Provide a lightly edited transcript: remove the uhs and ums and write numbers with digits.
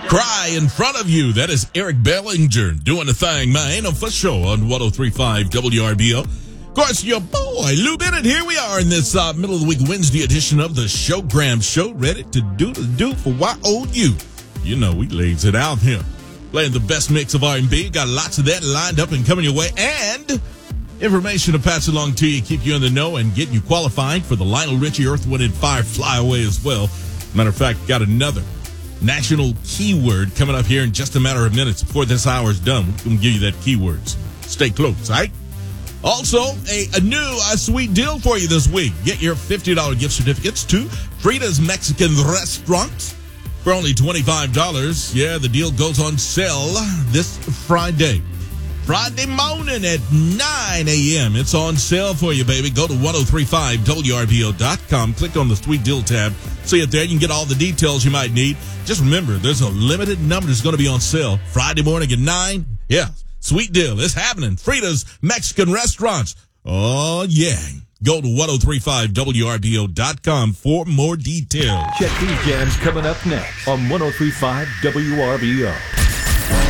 Cry in front of you. That is Eric Bellinger doing the thing, man, for sure on 103.5 WRBO. Of course, your boy, Lou Bennett. Here we are in this middle of the week Wednesday edition of the Show Graham Show, ready to do the do for YOU. You know, we lays it out here. Playing the best mix of R&B. Got lots of that lined up and coming your way. And information to pass along to you, keep you in the know, and get you qualified for the Lionel Richie Earth, Wind & Fire Flyaway as well. Matter of fact, got another national keyword coming up here in just a matter of minutes before this hour is done. We're going to give you that keywords. Stay close, all right? Also, a new sweet deal for you this week. Get your $50 gift certificates to Frida's Mexican Restaurant for only $25. Yeah, the deal goes on sale this Friday. Friday morning at 9 a.m. It's on sale for you, baby. Go to 1035WRBO.com. Click on the Sweet Deal tab. See it there. You can get all the details you might need. Just remember, there's a limited number that's going to be on sale Friday morning at 9. Yeah, sweet deal. It's happening. Frida's Mexican Restaurants. Oh, yeah. Go to 1035WRBO.com for more details. Check these jams coming up next on 1035 WRBO.